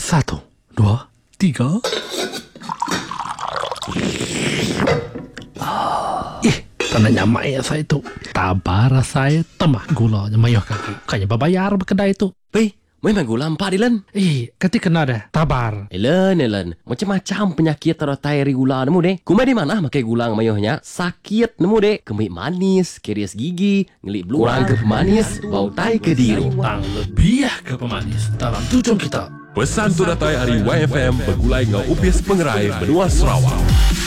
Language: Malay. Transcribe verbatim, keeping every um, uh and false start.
Satu, dua, tiga. Ih, tandanya mak saya tu. Tabara saya temah gula mayuh kaki. Kayaknya babayar berkedai tu. Pei, memang gula empat Ilan. Eh, kati kena dah. Tabar. Ilan, Ilan. Macam-macam penyakit atau tairi gula nemu deh. Kumai di mana makai gula mayuhnya? Sakit nemu deh. Kemik manis, keris gigi, ngelik beluang ke pemanis, bau tai ke diru. Tang lebih ke pemanis dalam tujuan kita. Pesan tu datai hari Y F M bergulai ngau upis pengerai benua Sarawak.